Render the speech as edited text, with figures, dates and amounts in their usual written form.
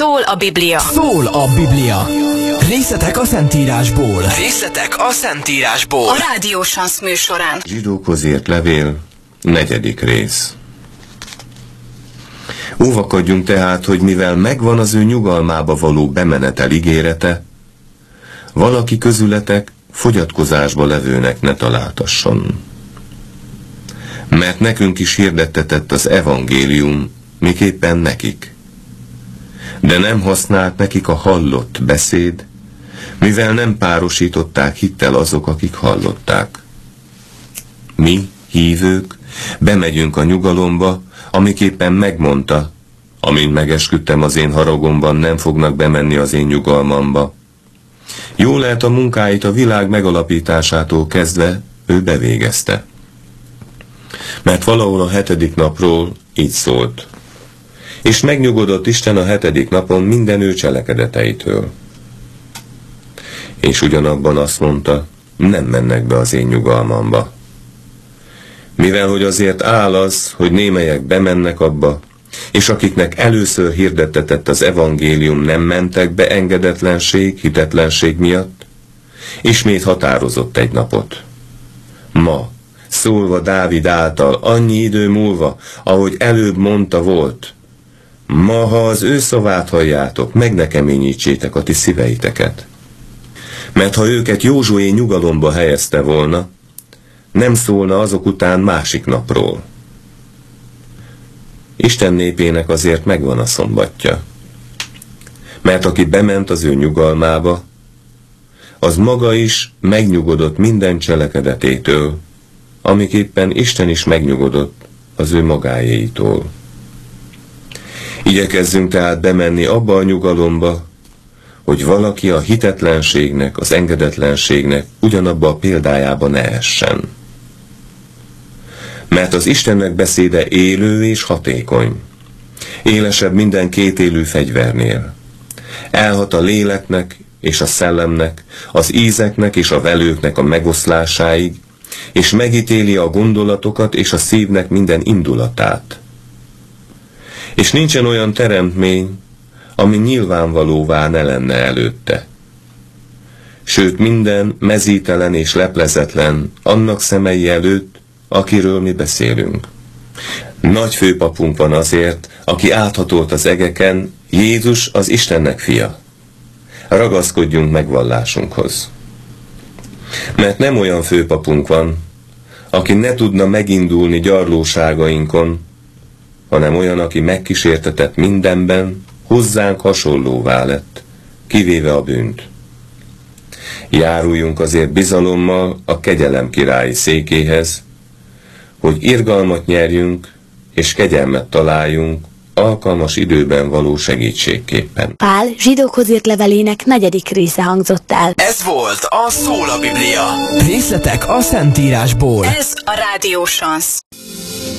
Szól a Biblia. Szól a Biblia. Részletek a Szentírásból. Részletek a Szentírásból. A Rádió Sansz műsorán. Zsidókhoz írt levél, 4. rész. Óvakodjunk tehát, hogy mivel megvan az ő nyugalmába való bemenetel ígérete, valaki közületek fogyatkozásba levőnek ne találtasson. Mert nekünk is hirdettetett az evangélium, miképpen nekik. De nem használt nekik a hallott beszéd, mivel nem párosították hittel azok, akik hallották. Mi, hívők, bemegyünk a nyugalomba, amiképpen megmondta, amint megesküdtem az én haragomban, nem fognak bemenni az én nyugalmamba. Jól lehet a munkáit a világ megalapításától kezdve ő bevégezte. Mert valahol a 7. napról így szólt. És megnyugodott Isten a 7. napon minden ő cselekedeteitől. És ugyanabban azt mondta, nem mennek be az én nyugalmamba. Mivel hogy azért áll az, hogy némelyek bemennek abba, és akiknek először hirdettetett az evangélium nem mentek be engedetlenség, hitetlenség miatt, ismét határozott egy napot. Ma, szólva Dávid által, annyi idő múlva, ahogy előbb mondta volt, ma, ha az ő szavát halljátok, meg ne keményítsétek a ti szíveiteket. Mert ha őket Józsué nyugalomba helyezte volna, nem szólna azok után másik napról. Isten népének azért megvan a szombatja. Mert aki bement az ő nyugalmába, az maga is megnyugodott minden cselekedetétől, amiképpen Isten is megnyugodott az ő magáéitól. Igyekezzünk tehát bemenni abba a nyugalomba, hogy valaki a hitetlenségnek, az engedetlenségnek ugyanabba a példájába ne essen. Mert az Istennek beszéde élő és hatékony, élesebb minden kétélű fegyvernél. Elhat a léleknek és a szellemnek, az ízeknek és a velőknek a megoszlásáig, és megítéli a gondolatokat és a szívnek minden indulatát. És nincsen olyan teremtmény, ami nyilvánvalóvá ne lenne előtte. Sőt, minden mezítelen és leplezetlen annak szemei előtt, akiről mi beszélünk. Nagy főpapunk van azért, aki áthatolt az egeken, Jézus az Istennek fia. Ragaszkodjunk megvallásunkhoz. Mert nem olyan főpapunk van, aki ne tudna megindulni gyarlóságainkon, hanem olyan, aki megkísértetett mindenben, hozzánk hasonlóvá lett, kivéve a bűnt. Járuljunk azért bizalommal a kegyelem királyi székéhez, hogy irgalmat nyerjünk, és kegyelmet találjunk alkalmas időben való segítségképpen. Pál zsidókhoz írt levelének 4. része hangzott el. Ez volt a Szól a Biblia. Részletek a Szentírásból. Ez a Rádió Sansz.